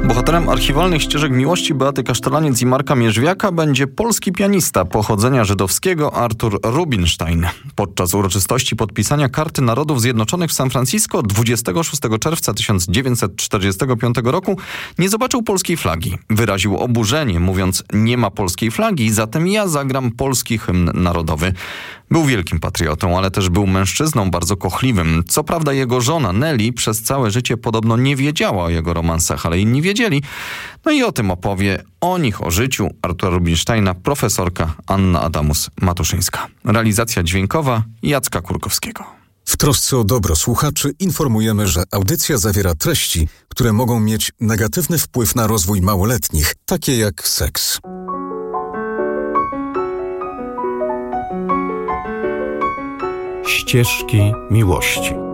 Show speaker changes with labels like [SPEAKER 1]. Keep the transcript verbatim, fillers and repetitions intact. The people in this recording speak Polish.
[SPEAKER 1] Bohaterem archiwalnych ścieżek miłości Beaty Kasztelaniec i Marka Mierzwiaka będzie polski pianista pochodzenia żydowskiego Artur Rubinstein. Podczas uroczystości podpisania Karty Narodów Zjednoczonych w San Francisco dwudziestego szóstego czerwca tysiąc dziewięćset czterdziestego piątego roku nie zobaczył polskiej flagi. Wyraził oburzenie, mówiąc: nie ma polskiej flagi, zatem ja zagram polski hymn narodowy. Był wielkim patriotą, ale też był mężczyzną bardzo kochliwym. Co prawda jego żona Nelly przez całe życie podobno nie wiedziała o jego romansach, ale inni wiedzieli. No i o tym opowie, o nich, o życiu Artura Rubinsteina profesorka Anna Adamus-Matuszyńska. Realizacja dźwiękowa Jacka Kurkowskiego.
[SPEAKER 2] W trosce o dobro słuchaczy informujemy, że audycja zawiera treści, które mogą mieć negatywny wpływ na rozwój małoletnich, takie jak seks.
[SPEAKER 3] Ścieżki miłości.